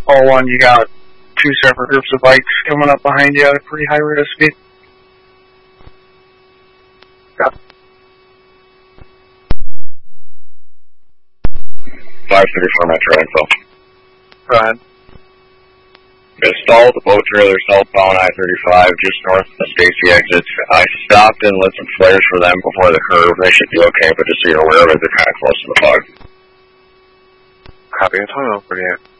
All one, you got two separate groups of bikes coming up behind you at a pretty high rate of speed. Yeah. 534 Metro info. Go ahead. Stalled the boat trailer southbound I-35 just north of the Stacy exits. I stopped and lit some flares for them before the curve. They should be okay, but just so you're aware of it, they're kind of close to the fog. Copy, it's hung over here.